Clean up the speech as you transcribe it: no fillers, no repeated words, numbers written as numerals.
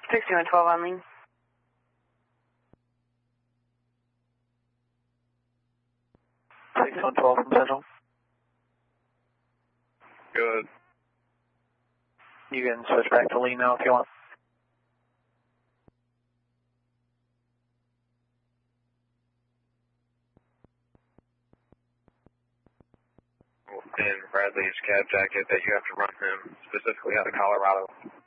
6112 on lean. Six-one 12 from Central. Good. You can switch back to lean now if you want. In Bradley's cab jacket that you have to run him specifically out of Colorado.